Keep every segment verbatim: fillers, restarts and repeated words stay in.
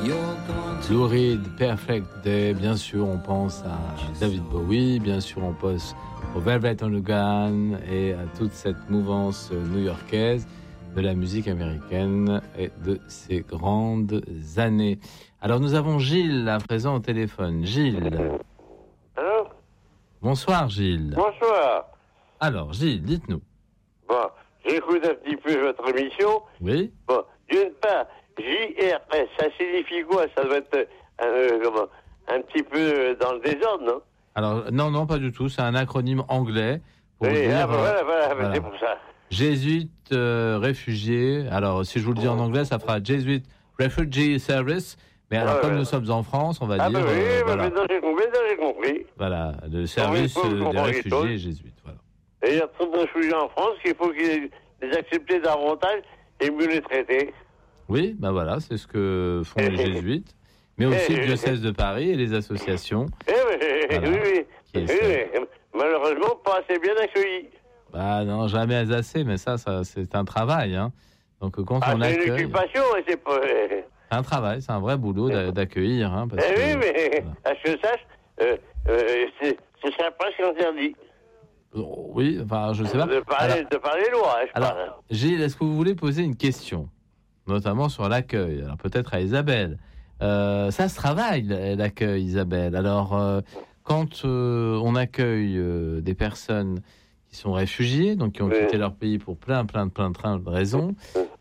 Lou Reed, Perfect Day, bien sûr on pense à David Bowie, bien sûr on pense au Velvet Underground et à toute cette mouvance new-yorkaise de la musique américaine et de ses grandes années. Alors nous avons Gilles à présent au téléphone. Gilles. Allô ? Bonsoir Gilles. Bonsoir. Alors Gilles, dites-nous. Bon, j'écoute un petit peu votre émission. Oui. Bon, d'une part, J R S, ça signifie quoi ? Ça doit être euh, comment, un petit peu dans le désordre, non ? Alors non, non, pas du tout. C'est un acronyme anglais pour oui, dire. Ah, ben, voilà, voilà, voilà. C'est pour ça. Jésuite euh, réfugié. Alors si je vous le dis en anglais, ça fera Jesuit Refugee Service. Mais alors, ah, comme ouais. nous sommes en France, on va ah, dire. Ah, ben oui, euh, ben voilà. maintenant j'ai compris, maintenant j'ai compris. Voilà, le service oui, des réfugiés jésuites. Voilà. Et il y a trop de réfugiés en France qu'il faut qu'ils les acceptent davantage et mieux les traiter. Oui, ben voilà, c'est ce que font les jésuites, mais aussi le diocèse de Paris et les associations. Eh oui, voilà, oui, oui. oui, oui. Malheureusement, pas assez bien accueillis. Bah non, jamais assez, mais ça, ça c'est un travail. Hein. Donc quand ah, on c'est accueille... une occupation, et c'est pas... C'est un travail, c'est un vrai boulot d'accueillir. Hein, parce eh que, oui, mais voilà. à ce que je sache, euh, euh, c'est, c'est presque interdit. Oui, enfin, je sais pas. De parler, alors, de parler loi, hein, je alors, parle. Gilles, est-ce que vous voulez poser une question, notamment sur l'accueil ? Alors peut-être à Isabelle. Euh, ça se travaille, l'accueil, Isabelle. Alors, euh, quand euh, on accueille euh, des personnes qui sont réfugiés, donc qui ont oui. quitté leur pays pour plein, plein, plein, plein de raisons,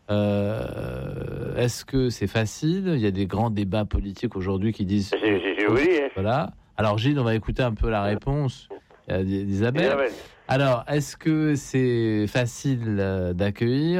euh, est-ce que c'est facile ? Il y a des grands débats politiques aujourd'hui qui disent... C'est, c'est, c'est oui, hein. Voilà. Alors, Gilles, on va écouter un peu la réponse d'Isabelle. Alors, est-ce que c'est facile d'accueillir ?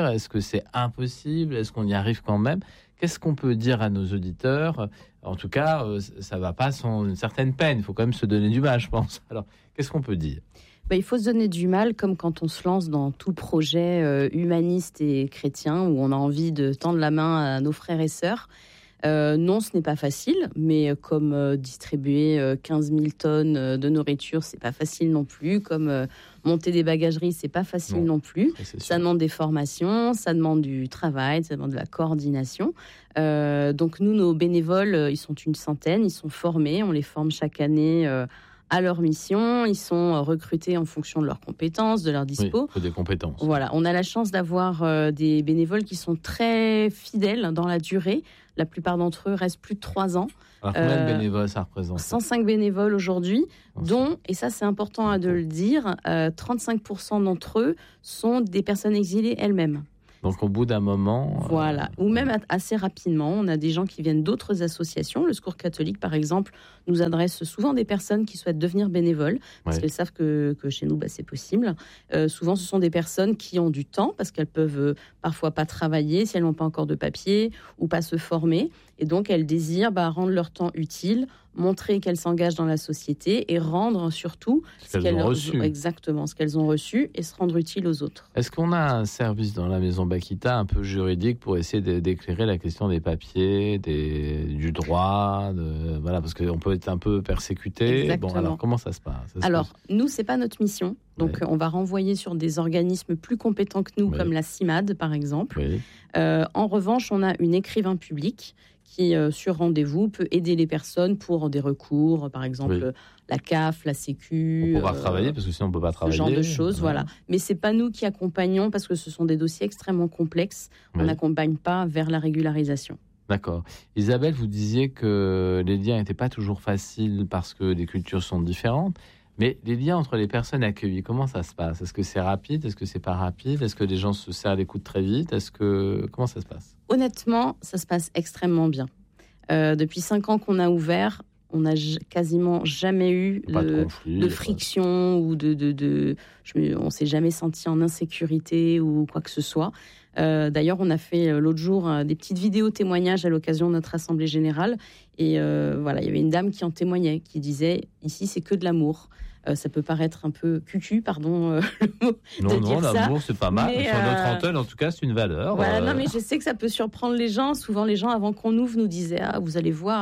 Est-ce que c'est impossible ? Est-ce qu'on y arrive quand même ? Qu'est-ce qu'on peut dire à nos auditeurs ? En tout cas, ça ne va pas sans une certaine peine. Il faut quand même se donner du mal, je pense. Alors, qu'est-ce qu'on peut dire ? Ben, il faut se donner du mal, comme quand on se lance dans tout projet euh, humaniste et chrétien, où on a envie de tendre la main à nos frères et sœurs. Euh, non, ce n'est pas facile, mais comme euh, distribuer euh, quinze mille tonnes euh, de nourriture, c'est pas facile non plus. Comme euh, monter des bagageries, c'est pas facile non, non plus. Ça, ça demande des formations, ça demande du travail, ça demande de la coordination. Euh, donc nous, nos bénévoles, ils sont une centaine, ils sont formés, on les forme chaque année euh, à leur mission, ils sont recrutés en fonction de leurs compétences, de leurs dispo. Oui, il faut des compétences. Voilà, on a la chance d'avoir euh, des bénévoles qui sont très fidèles dans la durée. La plupart d'entre eux restent plus de trois ans. Alors combien euh, de bénévoles ça représente ? cent cinq bénévoles aujourd'hui, dont, et ça c'est important de le dire, euh, trente-cinq pour cent d'entre eux sont des personnes exilées elles-mêmes. Donc au bout d'un moment... Voilà, euh, ou même assez rapidement. On a des gens qui viennent d'autres associations. Le Secours catholique, par exemple, nous adresse souvent des personnes qui souhaitent devenir bénévoles, parce ouais. qu'elles savent que, que chez nous, bah, c'est possible. Euh, souvent, ce sont des personnes qui ont du temps, parce qu'elles peuvent euh, parfois pas travailler, si elles n'ont pas encore de papier, ou pas se former. Et donc, elles désirent bah, rendre leur temps utile, montrer qu'elles s'engagent dans la société et rendre surtout ce qu'elles, ce qu'elles ont reçu. Exactement, ce qu'elles ont reçu et se rendre utile aux autres. Est-ce qu'on a un service dans la Maison Bakita un peu juridique pour essayer de, d'éclairer la question des papiers, des, du droit, de, voilà, parce qu'on peut être un peu persécuté. Exactement. Bon, alors comment ça se passe ? ça se Alors, passe nous, c'est pas notre mission. Donc, oui. on va renvoyer sur des organismes plus compétents que nous, oui. comme la CIMAD, par exemple. Oui. Euh, en revanche, on a une écrivain public qui, euh, sur rendez-vous, peut aider les personnes pour des recours, par exemple oui. la C A F, la Sécu. On peut pas euh, travailler, parce que sinon on peut pas travailler. Ce genre de choses, ouais. voilà. Mais c'est pas nous qui accompagnons, parce que ce sont des dossiers extrêmement complexes. Oui. On n'accompagne pas vers la régularisation. D'accord. Isabelle, vous disiez que les liens n'étaient pas toujours faciles parce que les cultures sont différentes. Mais les liens entre les personnes accueillies, comment ça se passe ? Est-ce que c'est rapide ? Est-ce que c'est pas rapide ? Est-ce que les gens se serrent les coudes très vite ? Est-ce que comment ça se passe ? Honnêtement, ça se passe extrêmement bien. Euh, depuis cinq ans qu'on a ouvert, on n'a j- quasiment jamais eu le, de, conflit, de friction ou de, de, de je, on s'est jamais senti en insécurité ou quoi que ce soit. Euh, d'ailleurs, on a fait euh, l'autre jour euh, des petites vidéos témoignages à l'occasion de notre assemblée générale. Et euh, voilà, il y avait une dame qui en témoignait, qui disait « Ici, c'est que de l'amour ». Euh, ça peut paraître un peu cucu, pardon euh, le mot non, de non, dire ça. Non, l'amour, c'est pas mal. Mais, Sur euh... notre antenne, en tout cas, c'est une valeur. Voilà, euh... non, mais je sais que ça peut surprendre les gens. Souvent, les gens, avant qu'on ouvre, nous disaient « Ah, vous allez voir,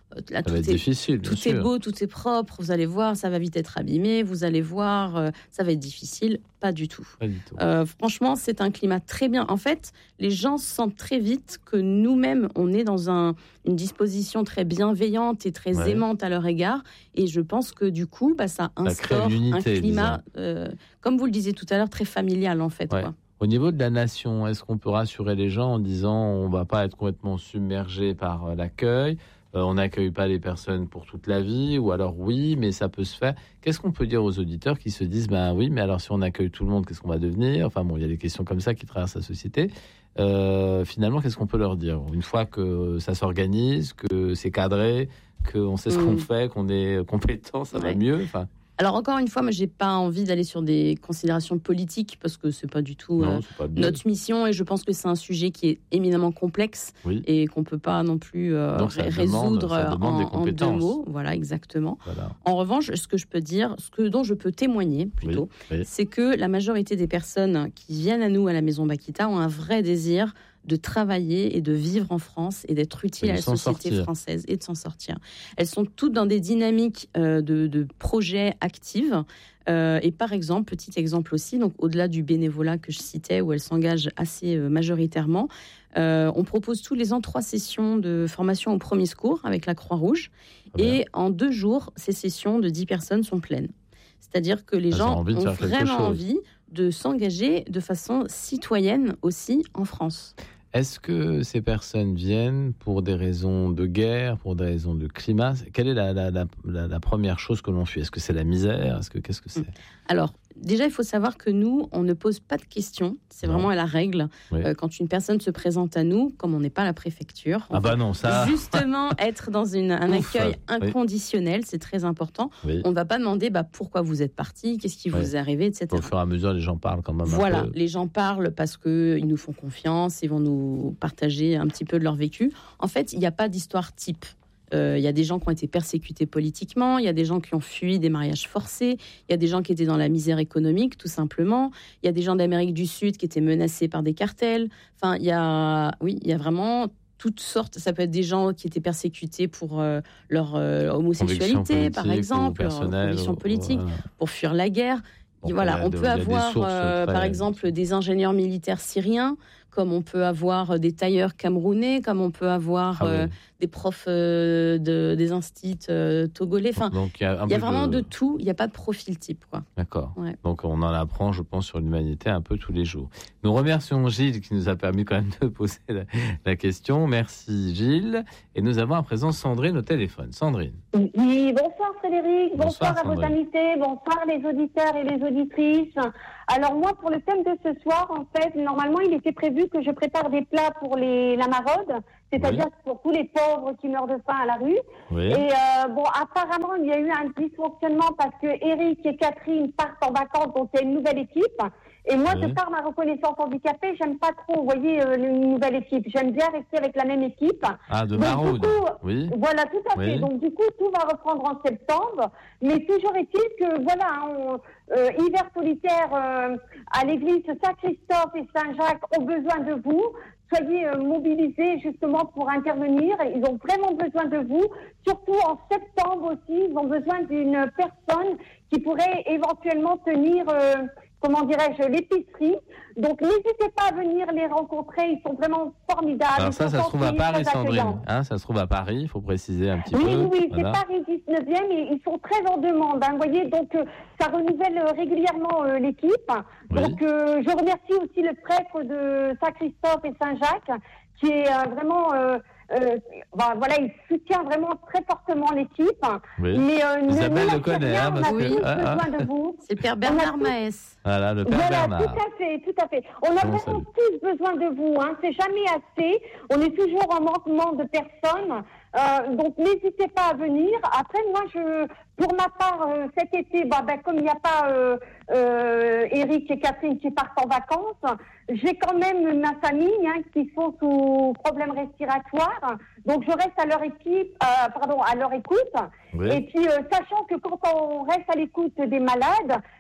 Là, ça tout va être est, difficile, bien tout sûr. est beau, tout est propre. Vous allez voir, ça va vite être abîmé. Vous allez voir, euh, ça va être difficile. Pas du tout. Pas du tout. Euh, franchement, c'est un climat très bien. En fait, les gens sentent très vite que nous-mêmes, on est dans un, une disposition très bienveillante et très Ouais. aimante à leur égard. Et je pense que du coup, bah, ça Ça crée instaure une unité, un climat, euh, comme vous le disiez tout à l'heure, très familial en fait. Ouais. Quoi. Au niveau de la nation, est-ce qu'on peut rassurer les gens en disant on va pas être complètement submergé par euh, l'accueil, euh, on n'accueille pas les personnes pour toute la vie, ou alors oui, mais ça peut se faire. Qu'est-ce qu'on peut dire aux auditeurs qui se disent ben oui, mais alors si on accueille tout le monde, qu'est-ce qu'on va devenir? Enfin bon, il y a des questions comme ça qui traversent la société. Euh, finalement, qu'est-ce qu'on peut leur dire une fois que ça s'organise, que c'est cadré, qu'on sait ce Mmh. qu'on fait, qu'on est compétent, ça va Ouais. mieux. Enfin, Alors encore une fois, moi, j'ai pas envie d'aller sur des considérations politiques parce que c'est pas du tout non, euh, c'est pas bien. notre mission et je pense que c'est un sujet qui est éminemment complexe Oui. et qu'on peut pas non plus euh, Donc, ça ré- demande- résoudre ça demande en, des en deux compétences. mots. Voilà, exactement. Voilà. En revanche, ce que je peux dire, ce que dont je peux témoigner plutôt, Oui, oui. c'est que la majorité des personnes qui viennent à nous à la Maison Bakita ont un vrai désir de travailler et de vivre en France et d'être utiles Et à de la s'en société sortir. française et de s'en sortir. Elles sont toutes dans des dynamiques euh, de, de projets actifs. Euh, et par exemple, petit exemple aussi, donc au-delà du bénévolat que je citais, où elles s'engagent assez euh, majoritairement, euh, on propose tous les ans trois sessions de formation au premier secours avec la Croix-Rouge. Très bien. Et en deux jours, ces sessions de dix personnes sont pleines. C'est-à-dire que les Elles ont gens envie de ont faire quelque vraiment chose. envie de s'engager de façon citoyenne aussi en France. Est-ce que ces personnes viennent pour des raisons de guerre, pour des raisons de climat? Quelle est la, la, la, la, la première chose que l'on fuit? Est-ce que c'est la misère? Est-ce que qu'est-ce que c'est? Alors, déjà, il faut savoir que nous, on ne pose pas de questions. C'est Non. vraiment à la règle. Oui. Euh, quand une personne se présente à nous, comme on n'est pas la préfecture, on Ah bah non, ça... justement être dans une, un Ouf, accueil oui. inconditionnel, c'est très important. Oui. On ne va pas demander bah, pourquoi vous êtes parti, qu'est-ce qui Oui. vous est arrivé, et cetera. Au fur et à mesure, les gens parlent quand même Voilà, un peu. les gens parlent parce qu'ils nous font confiance, ils vont nous partager un petit peu de leur vécu. En fait, il n'y a pas d'histoire type. Euh, Il y a des gens qui ont été persécutés politiquement, il y a des gens qui ont fui des mariages forcés, il y a des gens qui étaient dans la misère économique, tout simplement. Il y a des gens d'Amérique du Sud qui étaient menacés par des cartels. Enfin, il y a, oui, il y a vraiment toutes sortes. Ça peut être des gens qui étaient persécutés pour euh, leur euh, homosexualité, par exemple, leurs convictions politiques, Voilà. pour fuir la guerre. Bon, Voilà, il y a on de- peut il y a des avoir, sources euh, très- par exemple, des ingénieurs militaires syriens, comme on peut avoir des tailleurs camerounais, comme on peut avoir Ah oui. euh, des profs euh, de, des instits euh, togolais. Enfin, Donc il y a, un il y a peu vraiment de tout. Il n'y a pas de profil type, quoi. D'accord. Ouais. Donc on en apprend, je pense, sur l'humanité un peu tous les jours. Nous remercions Gilles qui nous a permis quand même de poser la, la question. Merci Gilles. Et nous avons à présent Sandrine au téléphone. Sandrine. Oui, bonsoir Frédéric, bonsoir, Bonsoir, à vos Sandrine. invités, bonsoir les auditeurs et les auditrices. Alors moi, pour le thème de ce soir, en fait, normalement, il était prévu que je prépare des plats pour les, la maraude, c'est-à-dire Oui. pour tous les pauvres qui meurent de faim à la rue. Oui. Et euh, bon, apparemment, il y a eu un dysfonctionnement parce que Eric et Catherine partent en vacances, donc il y a une nouvelle équipe. Et moi, Oui. de par ma reconnaissance handicapée, j'aime pas trop, vous voyez, euh, une nouvelle équipe. J'aime bien rester avec la même équipe. Ah, de Donc, Maraude. du coup, Oui. Voilà, tout à fait. Oui. Donc, du coup, tout va reprendre en septembre. Mais toujours est-il que, voilà, hein, on, euh, hiver solitaire euh, à l'église Saint-Christophe et Saint-Jacques ont besoin de vous. Soyez euh, mobilisés justement pour intervenir. Ils ont vraiment besoin de vous. Surtout en septembre aussi, ils ont besoin d'une personne qui pourrait éventuellement tenir, euh, comment dirais-je, l'épicerie. Donc, n'hésitez pas à venir les rencontrer. Ils sont vraiment formidables. Alors Ils ça, sont ça se trouve à gentils, Paris, très Sandrine. accueillants. Hein, ça se trouve à Paris, il faut préciser un petit Oui, peu. oui, oui, Voilà. c'est Paris dix-neuvième et ils sont très en demande. Hein, vous voyez, donc euh, ça renouvelle euh, régulièrement euh, l'équipe. Oui. Donc euh, je remercie aussi le prêtre de Saint-Christophe et Saint-Jacques qui est euh, vraiment, euh, euh, bah, voilà, il soutient vraiment très fortement l'équipe. Oui. Mais euh, ne Isabelle nous le lâchez connaît, rien, hein, on parce a que- tous ah, ah. besoin de vous. C'est le père On a Bernard tous- Maes. Voilà, le père Voilà, Bernard. tout à fait, tout à fait. On a Bon, vraiment salut. tous besoin de vous, hein. C'est jamais assez. On est toujours en manquement de personnes. Euh, donc n'hésitez pas à venir. Après, moi, je, pour ma part, euh, cet été, bah, ben, comme il n'y a pas euh, euh, Eric et Catherine qui partent en vacances, j'ai quand même ma famille hein, qui sont sous problèmes respiratoires. Donc je reste à leur équipe, euh, pardon, à leur écoute. Oui. Et puis, euh, sachant que quand on reste à l'écoute des malades,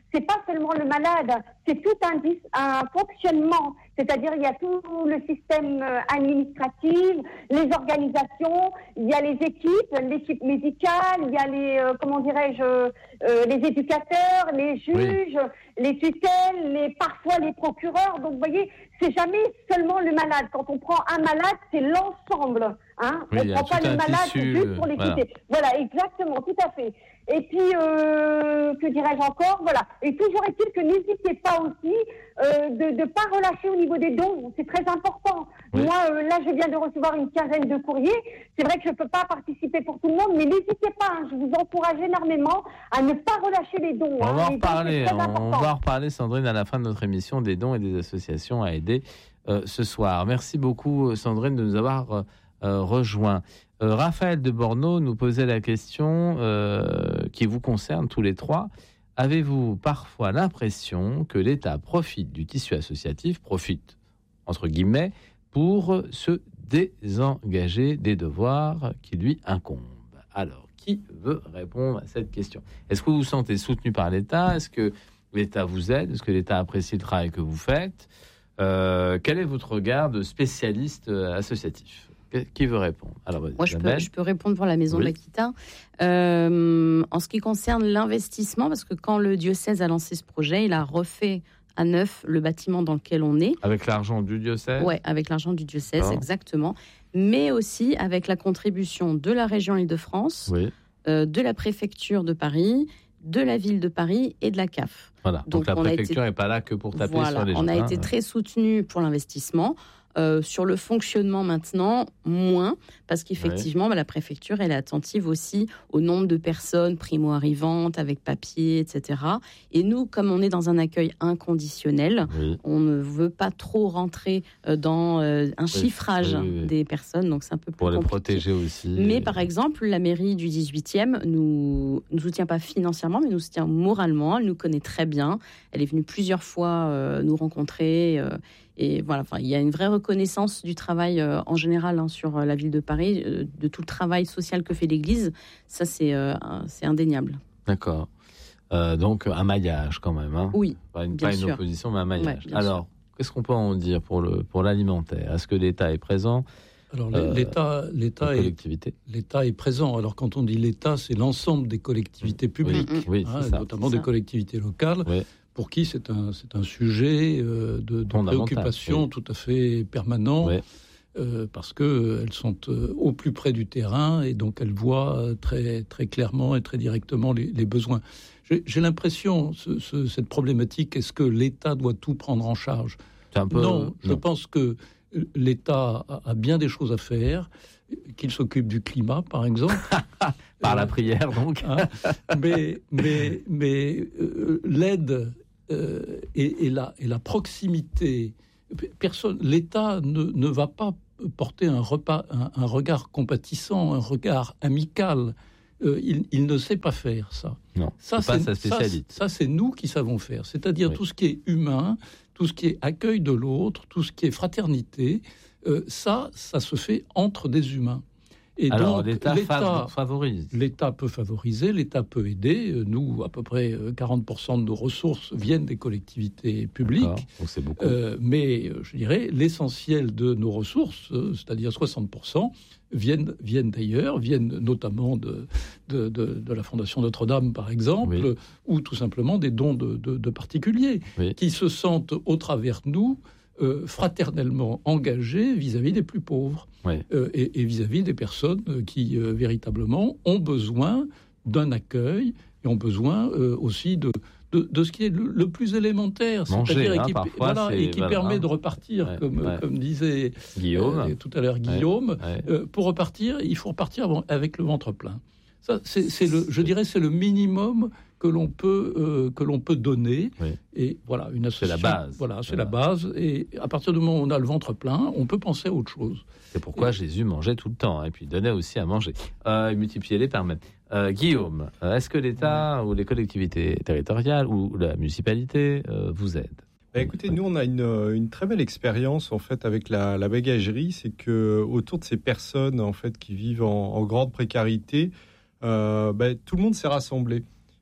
c'est pas seulement le malade, c'est tout un, dis- un fonctionnement. C'est-à-dire, il y a tout le système administratif, les organisations, il y a les équipes, l'équipe médicale, il y a les, euh, comment dirais-je, euh, les éducateurs, les juges, oui. les tutelles, les, parfois les procureurs. Donc, vous voyez, c'est jamais seulement le malade. Quand on prend un malade, c'est l'ensemble. Hein. Oui, on ne prend pas le malade tissu, juste pour l'équiter. Voilà. voilà, exactement, tout à fait. Et puis, euh, que dirais-je encore, voilà. Et toujours est-il que n'hésitez pas aussi euh, de ne pas relâcher au niveau des dons. C'est très important. Oui. Moi, euh, là, je viens de recevoir une quinzaine de courriers. C'est vrai que je ne peux pas participer pour tout le monde, mais n'hésitez pas. Hein, je vous encourage énormément à ne pas relâcher les dons. On hein, va en les reparler. dons, on, on va en reparler, Sandrine, à la fin de notre émission, des dons et des associations à aider euh, ce soir. Merci beaucoup, Sandrine, de nous avoir euh, euh, rejoints. Euh, Raphaël de Borno nous posait la question euh, qui vous concerne tous les trois. Avez-vous parfois l'impression que l'État profite du tissu associatif, profite entre guillemets, pour se désengager des devoirs qui lui incombent? Alors, qui veut répondre à cette question? Est-ce que vous vous sentez soutenu par l'État? Est-ce que l'État vous aide? Est-ce que l'État apprécie le travail que vous faites? euh, Quel est votre regard de spécialiste associatif? Qui veut répondre? Alors, moi, je peux, je peux répondre pour la Maison oui. L'Aquita. Euh, en ce qui concerne l'investissement, parce que quand le diocèse a lancé ce projet, il a refait à neuf le bâtiment dans lequel on est. Avec l'argent du diocèse? Oui, avec l'argent du diocèse, oh. exactement. Mais aussi avec la contribution de la région Île-de-France, oui. euh, de la préfecture de Paris, de la ville de Paris et de la C A F. Voilà, donc, donc la préfecture n'est été... pas là que pour taper voilà, sur les gens. On a hein, été ouais. très soutenu pour l'investissement. Euh, sur le fonctionnement maintenant, moins, parce qu'effectivement, ouais. bah, la préfecture, elle est attentive aussi au nombre de personnes primo-arrivantes, avec papier, et cetera. Et nous, comme on est dans un accueil inconditionnel, oui. on ne veut pas trop rentrer euh, dans euh, un oui. chiffrage oui, oui, oui. des personnes, donc c'est un peu plus pour compliqué. les protéger aussi. Mais par exemple, la mairie du dix-huitième nous nous soutient pas financièrement, mais nous soutient moralement. Elle nous connaît très bien. Elle est venue plusieurs fois euh, nous rencontrer. Euh, Et voilà, enfin, il y a une vraie reconnaissance du travail euh, en général hein, sur euh, la ville de Paris, euh, de tout le travail social que fait l'Église. Ça, c'est, euh, c'est indéniable. D'accord. Euh, donc, un maillage quand même. Hein. Oui, pas une, bien pas une sûr. opposition, mais un maillage. Ouais, Alors, sûr. Qu'est-ce qu'on peut en dire pour, le, pour l'alimentaire? Est-ce que l'État est présent? Alors, euh, l'État, l'État, est, l'État est présent. Alors, quand on dit l'État, c'est l'ensemble des collectivités publiques, oui, oui, hein, c'est ça, notamment c'est des collectivités locales. Oui. Pour qui c'est un, c'est un sujet euh, de, de préoccupation oui. tout à fait permanent, oui. euh, parce qu'elles sont euh, au plus près du terrain et donc elles voient très, très clairement et très directement les, les besoins. J'ai, j'ai l'impression, ce, ce, cette problématique, est-ce que l'État doit tout prendre en charge? C'est un peu... Non, non, je pense que l'État a, a bien des choses à faire, qu'il s'occupe du climat, par exemple. Par la prière, donc. hein, mais mais, mais euh, l'aide... Euh, et, et, la, et la proximité, personne, l'État ne, ne va pas porter un, repas, un, un regard compatissant, un regard amical. Euh, il, il ne sait pas faire ça. Non, ça c'est pas sa spécialité. Ça, ça, c'est nous qui savons faire. C'est-à-dire oui. tout ce qui est humain, tout ce qui est accueil de l'autre, tout ce qui est fraternité. Euh, ça, ça se fait entre des humains. Et alors, donc, l'État, l'État favorise. L'État peut favoriser, l'État peut aider. Nous, à peu près quarante pour cent de nos ressources viennent des collectivités publiques. Donc c'est beaucoup. Euh, mais, je dirais, l'essentiel de nos ressources, c'est-à-dire soixante pour cent, viennent, viennent d'ailleurs, viennent notamment de, de, de, de la Fondation Notre-Dame, par exemple, oui. ou tout simplement des dons de, de, de particuliers oui. qui se sentent, au travers de nous, Euh, fraternellement engagés vis-à-vis des plus pauvres ouais. euh, et, et vis-à-vis des personnes qui euh, véritablement ont besoin d'un accueil et ont besoin euh, aussi de, de, de ce qui est le, le plus élémentaire, Manger, c'est-à-dire hein, et qui, parfois, voilà, et qui voilà, permet hein. de repartir, ouais, comme, ouais. comme disait Guillaume. Euh, tout à l'heure Guillaume. Ouais, ouais. Euh, pour repartir, il faut repartir avec le ventre plein. Ça, c'est, c'est le, je dirais, c'est le minimum que l'on peut euh, que l'on peut donner. Oui. Et voilà, une association. C'est la base. Voilà, c'est voilà. la base. Et à partir du moment où on a le ventre plein, on peut penser à autre chose. C'est pourquoi et... Jésus mangeait tout le temps, hein, et puis donnait aussi à manger. Euh, multiplier les pains même. Euh, Guillaume, est-ce que l'État oui. ou les collectivités territoriales ou la municipalité euh, vous aident? Bah écoutez, nous on a une, une très belle expérience en fait avec la, la bagagerie, c'est que autour de ces personnes en fait qui vivent en, en grande précarité, euh, bah, tout le monde s'est rassemblé.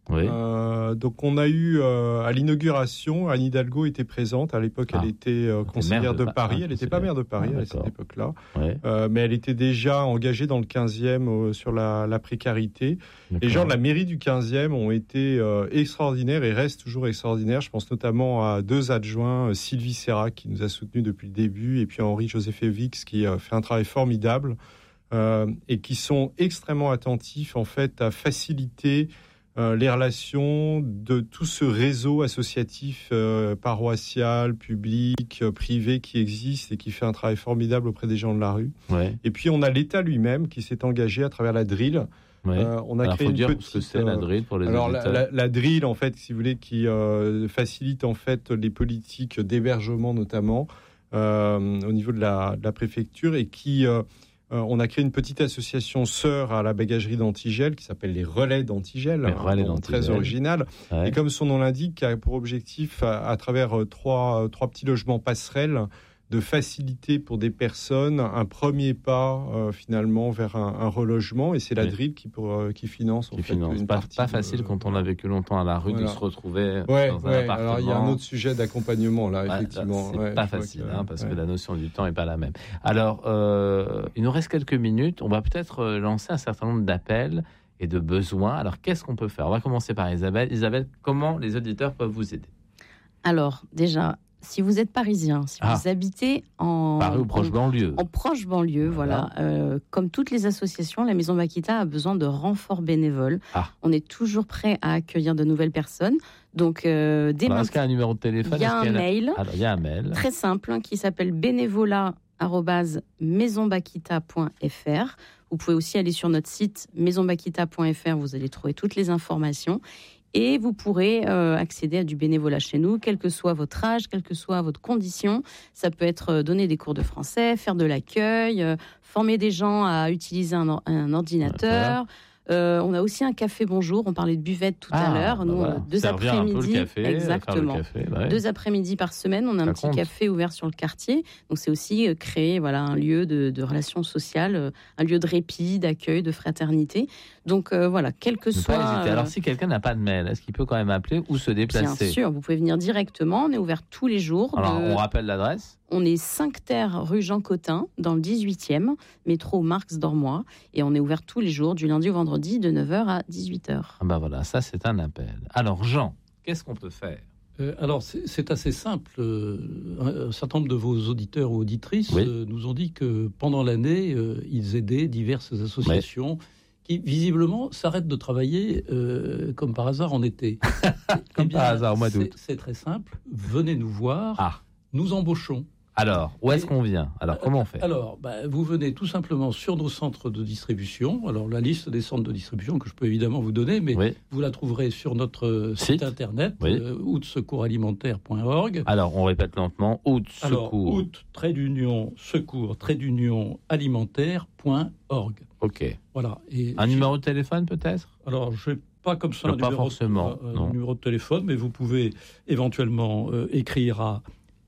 Oui. Euh, donc on a eu euh, à l'inauguration, Anne Hidalgo était présente. À l'époque, ah. elle était euh, conseillère de, de Paris. Ah, elle n'était pas maire de Paris ah, à cette époque-là, ouais. euh, mais elle était déjà engagée dans le quinzième euh, sur la, la précarité. D'accord. Les gens de la mairie du quinzième ont été euh, extraordinaires et restent toujours extraordinaires. Je pense notamment à deux adjoints, euh, Sylvie Serra qui nous a soutenus depuis le début, et puis Henri-Joseph Evix qui euh, fait un travail formidable euh, et qui sont extrêmement attentifs en fait à faciliter Euh, les relations de tout ce réseau associatif, euh, paroissial, public, euh, privé qui existe et qui fait un travail formidable auprès des gens de la rue. Ouais. Et puis on a l'État lui-même qui s'est engagé à travers la D R I L. Ouais. Euh, on a alors, créé faut une dire petite, ce que c'est la D R I L pour les alors auditeurs. La, la, la D R I L en fait, si vous voulez, qui euh, facilite en fait les politiques d'hébergement notamment euh, au niveau de la, de la préfecture et qui euh, Euh, on a créé une petite association sœur à la bagagerie d'Antigel qui s'appelle les Relais d'Antigel, les Relais hein, d'Antigel. Très original. Ouais. Et comme son nom l'indique, qui a pour objectif, à, à travers euh, trois, euh, trois petits logements passerelles, de faciliter pour des personnes un premier pas euh, finalement vers un, un relogement. Et c'est la oui. D R I L qui, pour, euh, qui finance. Qui en fait, finance. Une pas, partie pas facile de, quand on a vécu longtemps à la rue voilà. de se retrouver ouais, dans un ouais. appartement. Alors il y a un autre sujet d'accompagnement là, ouais, effectivement. C'est ouais, pas facile que, hein, parce ouais. que la notion du temps est pas la même. Alors euh, il nous reste quelques minutes. On va peut-être lancer un certain nombre d'appels et de besoins. Alors qu'est-ce qu'on peut faire ? On va commencer par Isabelle. Isabelle, comment les auditeurs peuvent vous aider ? Alors déjà, si vous êtes parisien, si ah. vous habitez en Paris ou proche en, banlieue, en proche banlieue, voilà, voilà. Euh, comme toutes les associations, la Maison Bakita a besoin de renforts bénévoles. Ah. On est toujours prêt à accueillir de nouvelles personnes. Donc, euh, dès maintenant, est-ce qu'il y a un numéro de téléphone ? Il y a un y a mail. Alors, il y a un mail très simple hein, qui s'appelle bénévolat arobase maison bakita point f r. Vous pouvez aussi aller sur notre site maison bakita point f r. Vous allez trouver toutes les informations. Et vous pourrez euh, accéder à du bénévolat chez nous, quel que soit votre âge, quelle que soit votre condition. Ça peut être euh, donner des cours de français, faire de l'accueil, euh, former des gens à utiliser un, or- un ordinateur. Ouais, Euh, on a aussi un café bonjour. On parlait de buvette tout ah, à l'heure. Nous, bah voilà. deux Servir après-midi, un peu le café, exactement. le café, ouais. Deux après-midi par semaine, on a ça un petit compte. café ouvert sur le quartier. Donc c'est aussi euh, créer voilà un lieu de, de relations sociales, euh, un lieu de répit, d'accueil, de fraternité. Donc euh, voilà, quel que ne soit. Pas hésiter. Euh, Alors si quelqu'un n'a pas de mail, est-ce qu'il peut quand même appeler ou se déplacer ? Bien sûr, vous pouvez venir directement. On est ouvert tous les jours. Alors de... on rappelle l'adresse. On est cinq terres rue Jean Cotin, dans le dix-huitième, métro Marx-Dormois. Et on est ouvert tous les jours, du lundi au vendredi, de neuf heures à dix-huit heures. Ah ben voilà, ça c'est un appel. Alors Jean, qu'est-ce qu'on peut faire ? euh, Alors c'est, c'est assez simple. Euh, un certain nombre de vos auditeurs ou auditrices oui. euh, nous ont dit que pendant l'année, euh, ils aidaient diverses associations oui. qui visiblement s'arrêtent de travailler euh, comme par hasard en été. Comme eh bien, par hasard au mois d'août. C'est, c'est très simple. Venez nous voir. Ah. Nous embauchons. Alors, où est-ce qu'on vient ? Alors, comment on fait ? Alors, bah, vous venez tout simplement sur nos centres de distribution. Alors, la liste des centres de distribution que je peux évidemment vous donner, mais oui. vous la trouverez sur notre site, site internet, oui. euh, outsecouralimentaire point org. Alors, on répète lentement, outsecours. Alors, out, trait d'union, secours, trait d'union, alimentaire point org. OK. Voilà. Et un numéro de téléphone, peut-être ? Alors, je n'ai pas comme ça un, pas numéro, forcément, euh, un numéro de téléphone, mais vous pouvez éventuellement euh, écrire à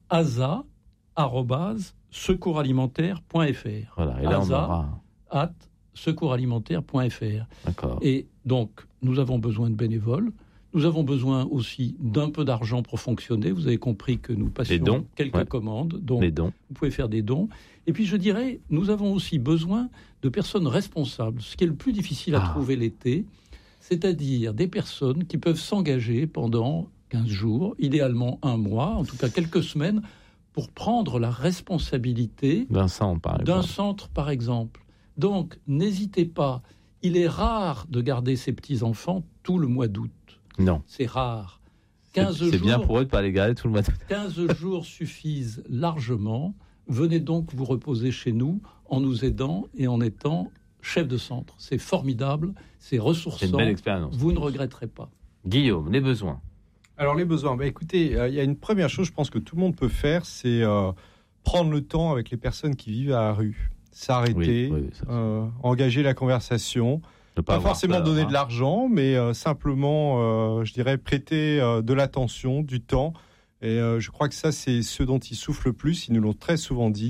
asa arobase secoursalimentaire point f r. Voilà, et là on aura at secoursalimentaire point f r. D'accord. Et donc, nous avons besoin de bénévoles. Nous avons besoin aussi d'un peu d'argent pour fonctionner. Vous avez compris que nous passions dons, quelques ouais. commandes. Donc, les dons. Vous pouvez faire des dons. Et puis, je dirais, nous avons aussi besoin de personnes responsables. Ce qui est le plus difficile à ah. trouver l'été, c'est-à-dire des personnes qui peuvent s'engager pendant quinze jours, idéalement un mois, en tout cas quelques semaines, pour prendre la responsabilité d'un centre, par exemple. D'un centre, par exemple. Donc, n'hésitez pas. Il est rare de garder ses petits-enfants tout le mois d'août. Non. C'est rare. quinze c'est, c'est jours, bien pour eux de ne pas les garder tout le mois d'août. quinze jours suffisent largement. Venez donc vous reposer chez nous en nous aidant et en étant chef de centre. C'est formidable, c'est ressourçant. C'est une belle expérience. Vous ne regretterez pas. Guillaume, les besoins. Alors les besoins, bah, écoutez, il euh, y a une première chose, je pense que tout le monde peut faire, c'est euh, prendre le temps avec les personnes qui vivent à la rue, s'arrêter, oui, oui, ça, euh, engager la conversation, ne pas, pas forcément peur, donner hein. de l'argent, mais euh, simplement, euh, je dirais, prêter euh, de l'attention, du temps. Et euh, je crois que ça, c'est ce dont ils souffrent le plus. Ils nous l'ont très souvent dit.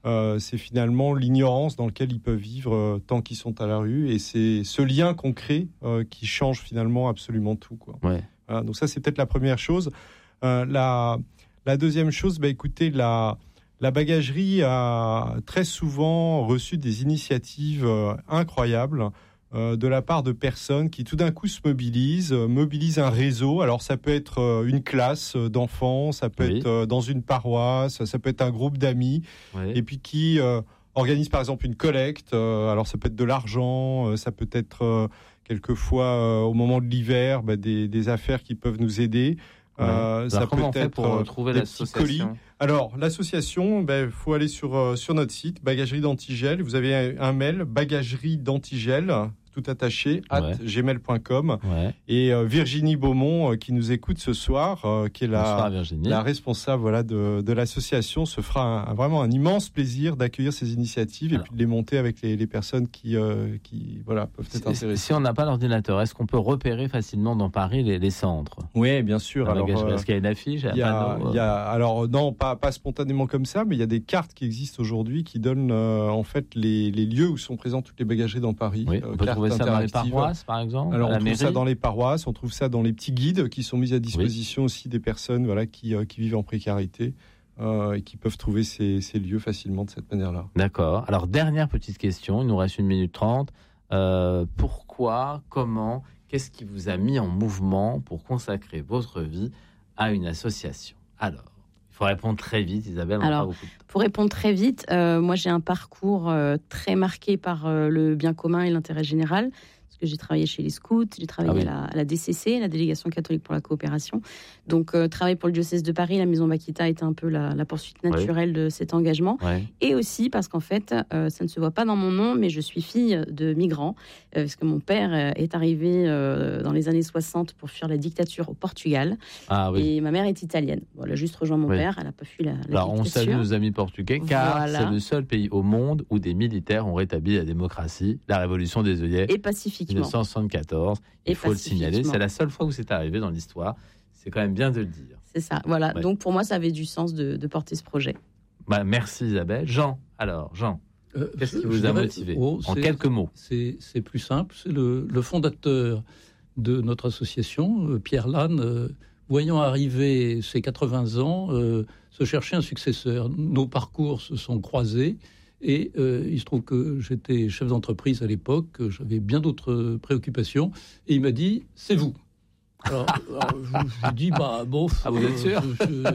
Euh, c'est finalement l'ignorance dans laquelle ils peuvent vivre euh, tant qu'ils sont à la rue. Et c'est ce lien qu'on crée euh, qui change finalement absolument tout, quoi. Ouais. Voilà, donc ça, c'est peut-être la première chose. Euh, la, la deuxième chose, bah, écoutez, la, la bagagerie a très souvent reçu des initiatives euh, incroyables euh, de la part de personnes qui tout d'un coup se mobilisent, euh, mobilisent un réseau. Alors ça peut être euh, une classe d'enfants, ça peut oui. être euh, dans une paroisse, ça peut être un groupe d'amis, oui. et puis qui euh, organise par exemple une collecte. Euh, alors ça peut être de l'argent, euh, ça peut être euh, quelquefois euh, au moment de l'hiver bah, des, des affaires qui peuvent nous aider. Ouais. Euh, ça peut on fait être pour trouver des petits colis. Alors l'association, il ben, faut aller sur, euh, sur notre site Bagagerie d'Antigel. Vous avez un, un mail bagagerie d'Antigel, tout attaché, at ouais. gmail point com. Ouais. Et euh, Virginie Beaumont, euh, qui nous écoute ce soir, euh, qui est la, la responsable voilà, de, de l'association, se fera un, un, vraiment un immense plaisir d'accueillir ces initiatives. Alors, et puis de les monter avec les, les personnes qui, euh, qui voilà, peuvent être intéressées. Si on n'a pas l'ordinateur, est-ce qu'on peut repérer facilement dans Paris les, les centres ? Oui, bien sûr. Alors, euh, est-ce qu'il y a une affiche ? Il y a, il y a, alors non, pas, pas spontanément comme ça, mais il y a des cartes qui existent aujourd'hui qui donnent euh, en fait les, les lieux où sont présentes toutes les bagageries dans Paris. Oui, on peut trouver ça dans les paroisses, par exemple. Alors on trouve mairie. ça dans les paroisses, on trouve ça dans les petits guides qui sont mis à disposition oui. aussi des personnes voilà, qui, euh, qui vivent en précarité euh, et qui peuvent trouver ces, ces lieux facilement de cette manière-là. D'accord. Alors dernière petite question, il nous reste une minute trente. Euh, pourquoi, comment, qu'est-ce qui vous a mis en mouvement pour consacrer votre vie à une association ? Alors, il faut répondre très vite, Isabelle. On Alors, pas beaucoup de temps. Pour répondre très vite, euh, moi j'ai un parcours euh, très marqué par euh, le bien commun et l'intérêt général. Parce que j'ai travaillé chez les scouts, j'ai travaillé ah oui. à, la, à la D C C, la Délégation catholique pour la coopération. Donc, euh, travailler pour le diocèse de Paris, la Maison Bakita était un peu la, la poursuite naturelle ouais. de cet engagement. Ouais. Et aussi parce qu'en fait, euh, ça ne se voit pas dans mon nom, mais je suis fille de migrants. Euh, parce que mon père est arrivé euh, dans les années soixante pour fuir la dictature au Portugal. Ah, oui. Et ma mère est italienne. Bon, elle a juste rejoint mon oui. père, elle n'a pas fui la, la Alors, dictature. on salue nos amis portugais, car voilà. c'est le seul pays au monde où des militaires ont rétabli la démocratie, la révolution des œillets. Et pacifiquement. dix-neuf cent soixante-quatorze, il et faut le signaler. C'est la seule fois où c'est arrivé dans l'histoire. C'est quand même bien de le dire. C'est ça, voilà. Ouais. Donc pour moi, ça avait du sens de, de porter ce projet. Bah, merci Isabelle. Jean, alors, Jean, euh, qu'est-ce qui vous a dirais, motivé oh, en quelques mots? C'est, c'est plus simple. C'est le, le fondateur de notre association, euh, Pierre Lannes, euh, voyant arriver ses quatre-vingts ans, euh, se chercher un successeur. Nos parcours se sont croisés. Et euh, il se trouve que j'étais chef d'entreprise à l'époque, j'avais bien d'autres préoccupations, et il m'a dit « c'est vous ». Alors, alors je lui ai dit bah bon, ah, vous êtes sûr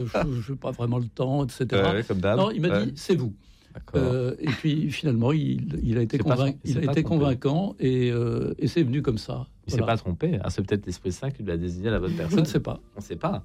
je n'ai pas vraiment le temps, et cetera. Ouais, comme d'hab. Non, il m'a ouais. dit c'est vous. Euh, et puis finalement, il, il a été, convain... son... il a été convaincant et, euh, et c'est venu comme ça. Il ne voilà. s'est pas trompé. Ah, c'est peut-être l'Esprit Saint qui lui a désigné la bonne personne. Je ne sais pas. On ne sait pas.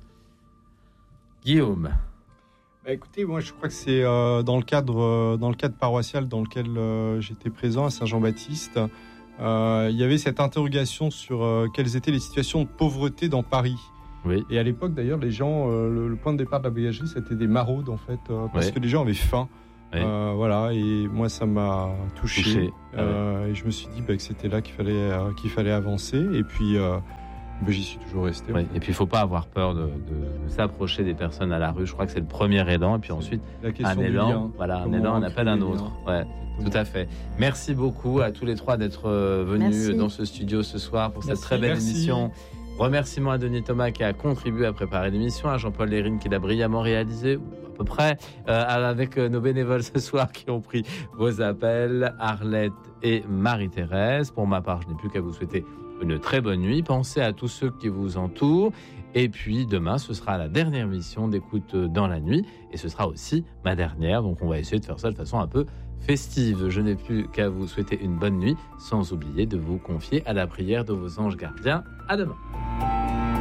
Guillaume. Bah écoutez, moi je crois que c'est euh, dans le cadre euh, dans le cadre paroissial dans lequel euh, j'étais présent à Saint-Jean-Baptiste. Euh, il y avait cette interrogation sur euh, quelles étaient les situations de pauvreté dans Paris. Oui. Et à l'époque, d'ailleurs, les gens, euh, le, le point de départ de la bagagerie, c'était des maraudes, en fait, euh, parce oui. que les gens avaient faim. Oui. Euh, voilà, et moi, ça m'a touché. touché. Euh, ah ouais. Et je me suis dit bah, que c'était là qu'il fallait, euh, qu'il fallait avancer. Et puis, euh, bah, j'y suis toujours resté. Oui. Et puis, il ne faut pas avoir peur de, de, de s'approcher des personnes à la rue. Je crois que c'est le premier élan. Et puis ensuite, un élan, lien, voilà, un élan, on appelle un autre. Ouais. Tout à fait. Merci beaucoup à tous les trois d'être venus Merci. dans ce studio ce soir pour Merci. cette très belle Merci. émission. Remerciements à Denis Thomas qui a contribué à préparer l'émission, à Jean-Paul Lérine qui l'a brillamment réalisé, à peu près, euh, avec nos bénévoles ce soir qui ont pris vos appels, Arlette et Marie-Thérèse. Pour ma part, je n'ai plus qu'à vous souhaiter une très bonne nuit. Pensez à tous ceux qui vous entourent. Et puis demain, ce sera la dernière mission d'Écoute dans la nuit. Et ce sera aussi ma dernière. Donc on va essayer de faire ça de façon un peu festive. Je n'ai plus qu'à vous souhaiter une bonne nuit, sans oublier de vous confier à la prière de vos anges gardiens. À demain.